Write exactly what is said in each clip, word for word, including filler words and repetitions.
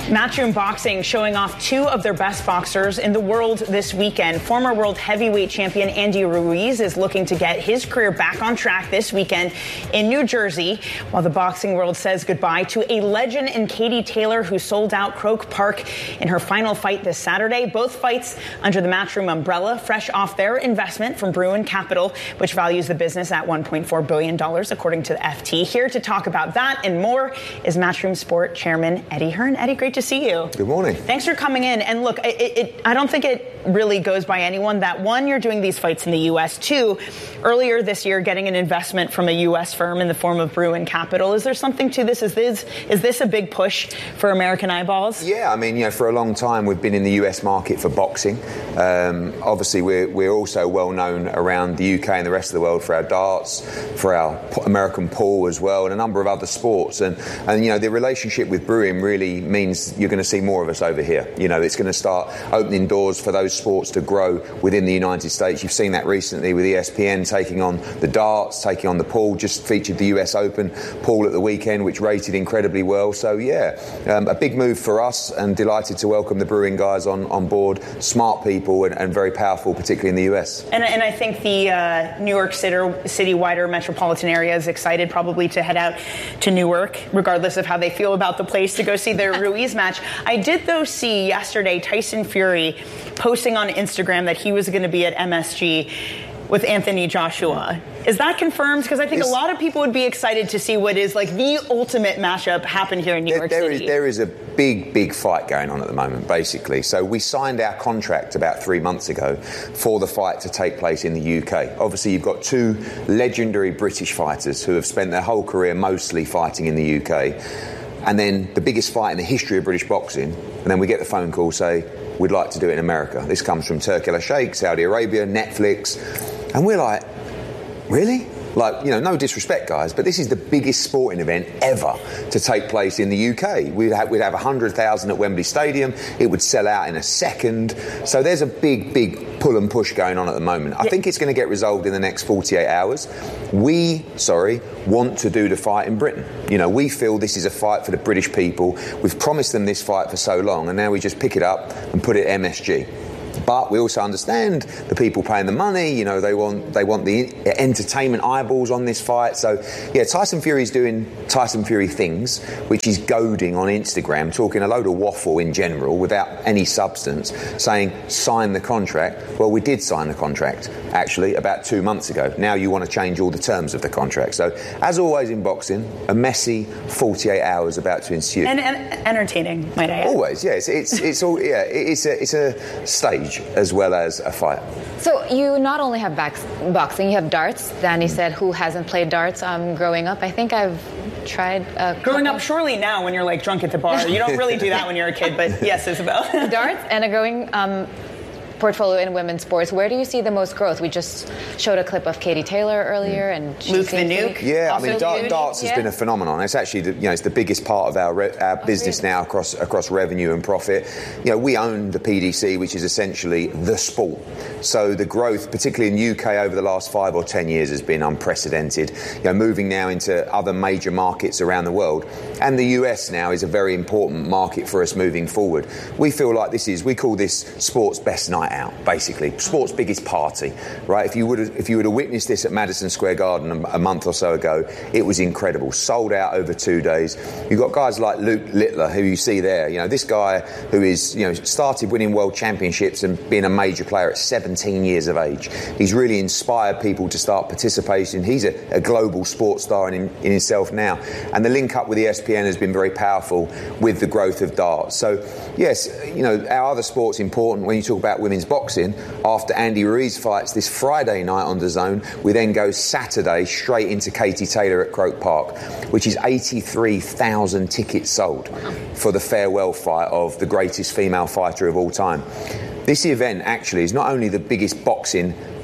Matchroom Boxing showing off two of their best boxers in the world this weekend. Former world heavyweight champion Andy Ruiz is looking to get his career back on track this weekend in New Jersey, while the boxing world says goodbye to a legend in Katie Taylor, who sold out Croke Park in her final fight this Saturday. Both fights under the Matchroom umbrella, fresh off their investment from Bruin Capital, which values the business at one point four billion dollars, according to the F T. Here to talk about that and more is Matchroom Sport Chairman Eddie Hearn. Eddie, great to see you. Good morning. Thanks for coming in. And look, it, it, I don't think it really goes by anyone that, one, you're doing these fights in the U S. Two, earlier this year, getting an investment from a U S firm in the form of Bruin Capital. Is there something to this? Is this is this a big push for American eyeballs? Yeah, I mean, you know, for a long time we've been in the U S market for boxing. Um, obviously, we're we're also well known around the U K and the rest of the world for our darts, for our American pool as well, and a number of other sports. And and you know, the relationship with Bruin really means you're going to see more of us over here. You know, it's going to start opening doors for those sports to grow within the United States. You've seen that recently with E S P N taking on the darts, taking on the pool. Just featured the U S Open pool at the weekend, which rated incredibly well. So yeah, um, a big move for us, and delighted to welcome the Bruin guys on, on board. Smart people and, and very powerful, particularly in the U S. And, and I think the uh, New York City, city wider metropolitan area is excited probably to head out to Newark, regardless of how they feel about the place, to go see their Ruiz match. I did, though, see yesterday Tyson Fury posting on Instagram that he was going to be at M S G with Anthony Joshua. Is that confirmed? Because I think it's, a lot of people would be excited to see what is like the ultimate matchup happen here in New there, York there City. Is, there is a big, big fight going on at the moment, basically. So we signed our contract about three months ago for the fight to take place in the U K. Obviously, you've got two legendary British fighters who have spent their whole career mostly fighting in the U K. And then the biggest fight in the history of British boxing, and then we get the phone call, say, we'd like to do it in America. This comes from Turkey al-Sheikh, Saudi Arabia, Netflix. And we're like, really? Like, you know, no disrespect, guys, but this is the biggest sporting event ever to take place in the U K. We'd have, we'd have one hundred thousand at Wembley Stadium. It would sell out in a second. So there's a big, big pull and push going on at the moment. I think it's going to get resolved in the next forty-eight hours. We, sorry, want to do the fight in Britain. You know, we feel this is a fight for the British people. We've promised them this fight for so long, and now we just pick it up and put it at M S G. But we also understand the people paying the money. You know, they want they want the entertainment eyeballs on this fight. So, yeah, Tyson Fury's doing Tyson Fury things, which is goading on Instagram, talking a load of waffle in general without any substance, saying, sign the contract. Well, we did sign the contract, actually, about two months ago. Now you want to change all the terms of the contract. So, as always in boxing, a messy forty-eight hours about to ensue. And, and entertaining, might I add. Always, yes. It's, it's, it's all, yeah, it's a, it's a stage as well as a fight. So you not only have back, boxing, you have darts. Danny said, who hasn't played darts um, growing up? I think I've tried. A growing couple. up, surely now when you're like drunk at the bar. You don't really do that when you're a kid, but yes, Isabel. Darts and a growing um, portfolio in women's sports. Where do you see the most growth? We just showed a clip of Katie Taylor earlier, and Luke the Nuke. Yeah, I mean, Also dart, huge. darts has Yeah. been a phenomenon. It's actually, the, you know, it's the biggest part of our re- our business now across across revenue and profit. You know, we own the P D C, which is essentially the sport. So the growth, particularly in the U K over the last five or ten years, has been unprecedented. You know, moving now into other major markets around the world, and the U S now is a very important market for us moving forward. We feel like this is, we call this sports best night out, basically. Sports biggest party, right? If you would have, if you would have witnessed this at Madison Square Garden a, a month or so ago, it was incredible. Sold out over two days. You've got guys like Luke Littler, who you see there. You know, this guy who is, you know, started winning world championships and being a major player at seventeen years of age. He's really inspired people to start participating. He's a, a global sports star in, in himself now. And the link up with E S P N has been very powerful with the growth of darts. So, yes, you know, our other sport's important. When you talk about women's boxing, after Andy Ruiz fights this Friday night on DAZN, we then go Saturday straight into Katie Taylor at Croke Park, which is eighty-three thousand tickets sold for the farewell fight of the greatest female fighter of all time. This event actually is not only the biggest boxing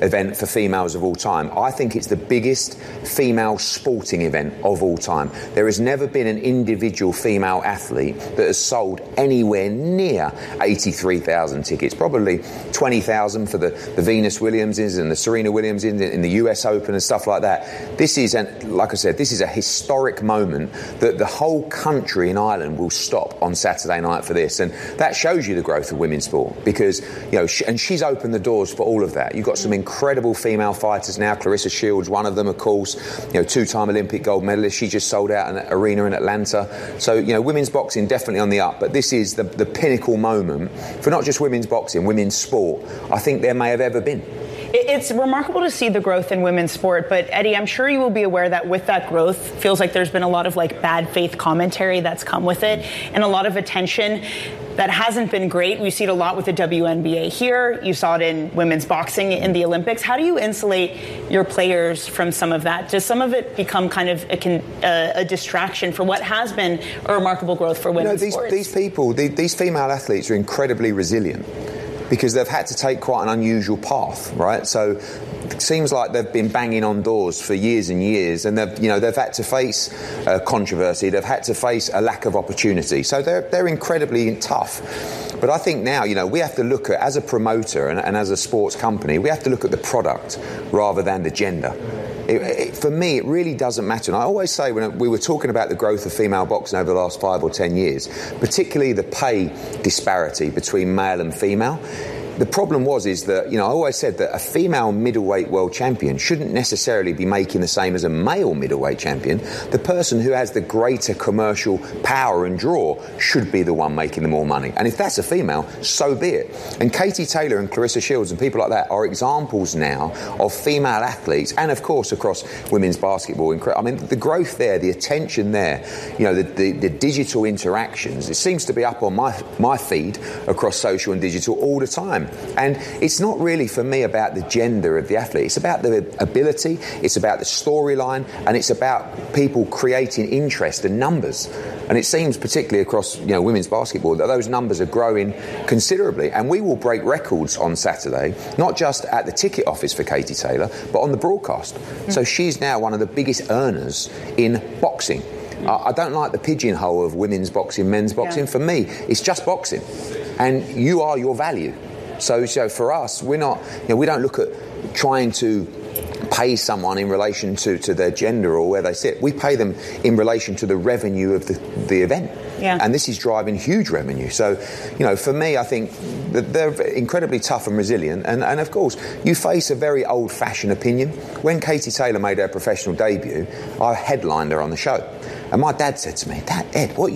event for females of all time. I think it's the biggest female sporting event of all time. There has never been an individual female athlete that has sold anywhere near eighty-three thousand tickets, probably twenty thousand for the, the Venus Williamses and the Serena Williams in, in the U S Open and stuff like that. This is, an, like I said, this is a historic moment that the whole country in Ireland will stop on Saturday night for this. And that shows you the growth of women's sport because, you know, she, and she's opened the doors for all of that. You've got some incredible female fighters now. Clarissa Shields, one of them, of course, you know, two-time Olympic gold medalist. She just sold out an arena in Atlanta. So, you know, women's boxing definitely on the up. But this is the, the pinnacle moment for not just women's boxing, women's sport, I think there may have ever been. It's remarkable to see the growth in women's sport, but Eddie, I'm sure you will be aware that with that growth, feels like there's been a lot of like bad faith commentary that's come with it and a lot of attention that hasn't been great. We see it a lot with the W N B A here. You saw it in women's boxing in the Olympics. How do you insulate your players from some of that? Does some of it become kind of a, a, a distraction for what has been a remarkable growth for women's you know, these, sports? These people, these, these female athletes are incredibly resilient, because they've had to take quite an unusual path, right? So it seems like they've been banging on doors for years and years, and they've, you know, they've had to face uh, controversy, they've had to face a lack of opportunity. So they're they're incredibly tough. But I think now, you know, we have to look at, as a promoter and, and as a sports company, we have to look at the product rather than the gender. It, it, for me, it really doesn't matter. And I always say, when we were talking about the growth of female boxing over the last five or ten years, particularly the pay disparity between male and female, the problem was is that, you know, I always said that a female middleweight world champion shouldn't necessarily be making the same as a male middleweight champion. The person who has the greater commercial power and draw should be the one making the more money. And if that's a female, so be it. And Katie Taylor and Clarissa Shields and people like that are examples now of female athletes, and of course across women's basketball. I mean, the growth there, the attention there, you know, the, the, the digital interactions, it seems to be up on my, my feed across social and digital all the time. And it's not really, for me, about the gender of the athlete. It's about the ability, it's about the storyline, and it's about people creating interest and numbers. And it seems, particularly across, you know, women's basketball, that those numbers are growing considerably. And we will break records on Saturday, not just at the ticket office for Katie Taylor, but on the broadcast. Mm. So she's now one of the biggest earners in boxing. I don't like the pigeonhole of women's boxing, men's boxing. Yeah. For me, it's just boxing. And you are your value. So, so for us, we're not, you know, we don't look at trying to pay someone in relation to, to their gender or where they sit. We pay them in relation to the revenue of the, the event. Yeah. And this is driving huge revenue. So, you know, for me, I think that they're incredibly tough and resilient. And, and of course, you face a very old-fashioned opinion. When Katie Taylor made her professional debut, I headlined her on the show. And my dad said to me, Dad, Ed, what